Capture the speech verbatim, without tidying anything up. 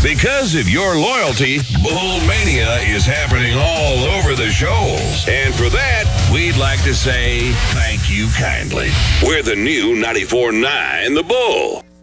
Because of your loyalty, Bull Mania is happening all over the show. And for that, we'd like to say thank you kindly. We're the new ninety-four point nine The Bull.